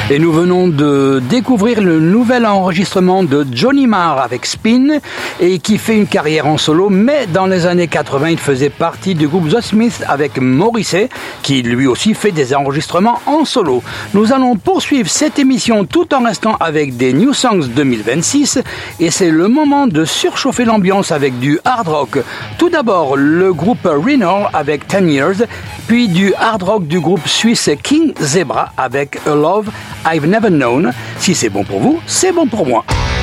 Et nous venons de découvrir le nouvel enregistrement de Johnny Marr avec Spin et qui fait une carrière en solo, mais dans les années 80, il faisait partie du groupe The Smiths avec Morrissey qui lui aussi fait des enregistrements en solo. Nous allons poursuivre cette émission tout en restant avec des New Songs 2026 et c'est le moment de surchauffer l'ambiance avec du hard rock. Tout d'abord, le groupe Renal avec 10 Years, puis du hard rock du groupe suisse King Zebra avec A Love I've Never Known. Si c'est bon pour vous, c'est bon pour moi.